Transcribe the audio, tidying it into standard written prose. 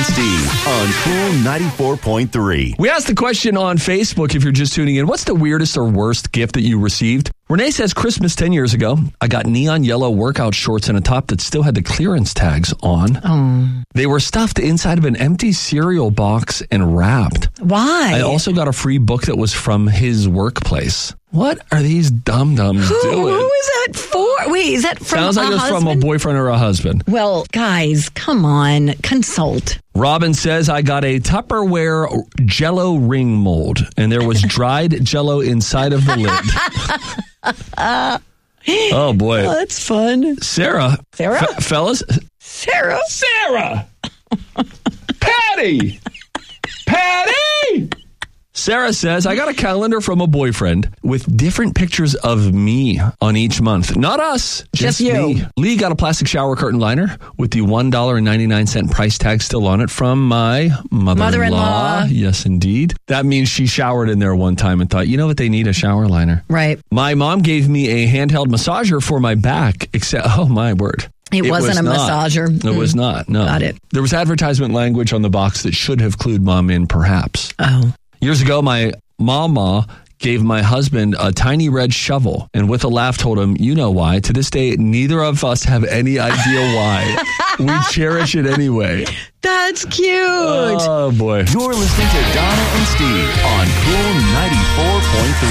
Steve on Cool 94.3. We asked the question on Facebook, if you're just tuning in, what's the weirdest or worst gift that you received? Renee says, Christmas 10 years ago, I got neon yellow workout shorts and a top that still had the clearance tags on. Oh. They were stuffed inside of an empty cereal box and wrapped. Why? I also got a free book that was from his workplace. What are these dum-dums doing? Who is that for? Wait, is that from Sounds like it's from a boyfriend or a husband. Well, guys, come on. Consult. Robin says, I got a Tupperware Jell-O ring mold, and there was dried Jell-O inside of the lid. Oh, boy. Oh, that's fun. Sarah. Fellas? Sarah. Patty. Sarah says, I got a calendar from a boyfriend with different pictures of me on each month. Not us, just you. me. Lee got a plastic shower curtain liner with the $1.99 price tag still on it from my mother-in-law. Yes, indeed. That means she showered in there one time and thought, you know what, they need a shower liner. Right. My mom gave me a handheld massager for my back, except, oh my word. It wasn't a massager. It was not, no. Got it. There was advertisement language on the box that should have clued mom in, perhaps. Oh. Years ago, my mama gave my husband a tiny red shovel and with a laugh told him, you know why. To this day, neither of us have any idea why. We cherish it anyway. That's cute. Oh, boy. You're listening to Donna and Steve on Cool 94.3.